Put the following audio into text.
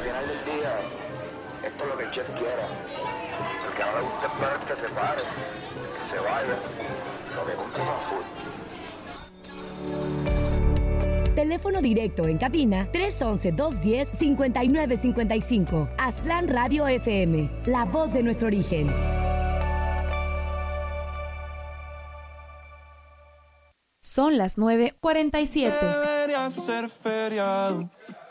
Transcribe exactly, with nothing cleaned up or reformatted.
final del día, esto es lo que el chef quiera. El que no le guste esperar que se pare, que se vaya, lo que consuma full. Teléfono directo en cabina tres once, dos diez, cincuenta y nueve cincuenta y cinco. Aztlán Radio F M, la voz de nuestro origen. Son las nueve cuarenta y siete. Debería ser feriado.